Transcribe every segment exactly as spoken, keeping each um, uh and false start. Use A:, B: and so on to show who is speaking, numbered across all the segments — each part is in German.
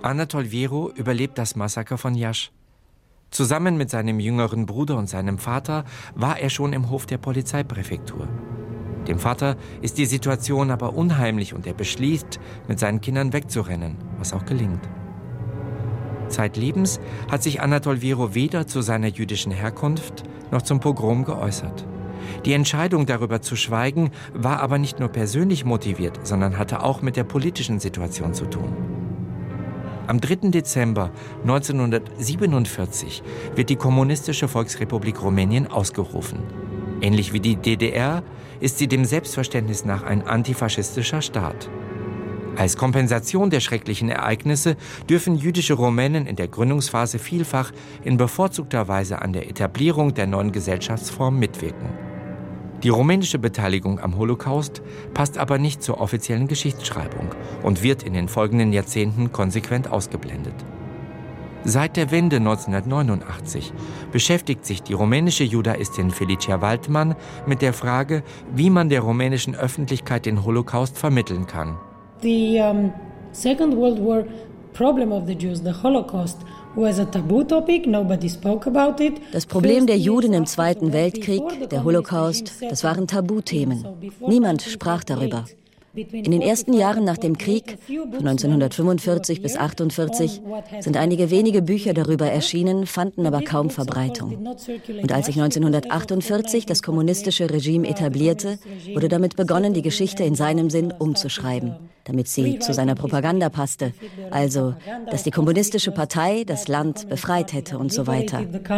A: Anatol Vieru überlebt das Massaker von Iași. Zusammen mit seinem jüngeren Bruder und seinem Vater war er schon im Hof der Polizeipräfektur. Dem Vater ist die Situation aber unheimlich und er beschließt, mit seinen Kindern wegzurennen, was auch gelingt. Zeitlebens hat sich Anatol Vieru weder zu seiner jüdischen Herkunft noch zum Pogrom geäußert. Die Entscheidung, darüber zu schweigen, war aber nicht nur persönlich motiviert, sondern hatte auch mit der politischen Situation zu tun. Am dritten Dezember neunzehnhundertsiebenundvierzig wird die Kommunistische Volksrepublik Rumänien ausgerufen. Ähnlich wie die D D R ist sie dem Selbstverständnis nach ein antifaschistischer Staat. Als Kompensation der schrecklichen Ereignisse dürfen jüdische Rumänen in der Gründungsphase vielfach in bevorzugter Weise an der Etablierung der neuen Gesellschaftsform mitwirken. Die rumänische Beteiligung am Holocaust passt aber nicht zur offiziellen Geschichtsschreibung und wird in den folgenden Jahrzehnten konsequent ausgeblendet. Seit der Wende neunzehnhundertneunundachtzig beschäftigt sich die rumänische Judaistin Felicia Waldman mit der Frage, wie man der rumänischen Öffentlichkeit den Holocaust vermitteln kann.
B: The um, Second World War problem of the Jews, the Holocaust, was a taboo topic. Nobody spoke about it.
C: Das Problem der Juden im Zweiten Weltkrieg, der Holocaust, das waren Tabuthemen. Niemand sprach darüber. In den ersten Jahren nach dem Krieg, von neunzehnhundertfünfundvierzig bis achtundvierzig, sind einige wenige Bücher darüber erschienen, fanden aber kaum Verbreitung. Und als sich neunzehnhundertachtundvierzig das kommunistische Regime etablierte, wurde damit begonnen, die Geschichte in seinem Sinn umzuschreiben, damit sie zu seiner Propaganda passte. Also, dass die kommunistische Partei das Land befreit hätte und so weiter.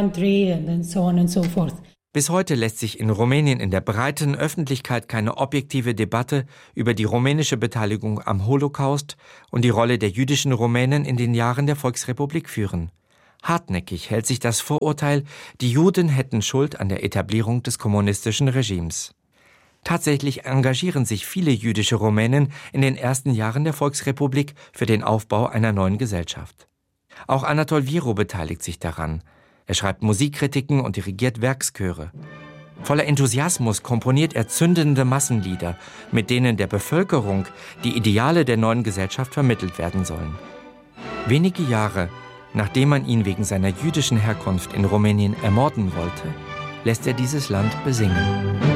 A: Bis heute lässt sich in Rumänien in der breiten Öffentlichkeit keine objektive Debatte über die rumänische Beteiligung am Holocaust und die Rolle der jüdischen Rumänen in den Jahren der Volksrepublik führen. Hartnäckig hält sich das Vorurteil, die Juden hätten Schuld an der Etablierung des kommunistischen Regimes. Tatsächlich engagieren sich viele jüdische Rumänen in den ersten Jahren der Volksrepublik für den Aufbau einer neuen Gesellschaft. Auch Anatol Vieru beteiligt sich daran. Er schreibt Musikkritiken und dirigiert Werkschöre. Voller Enthusiasmus komponiert er zündende Massenlieder, mit denen der Bevölkerung die Ideale der neuen Gesellschaft vermittelt werden sollen. Wenige Jahre, nachdem man ihn wegen seiner jüdischen Herkunft in Rumänien ermorden wollte, lässt er dieses Land besingen.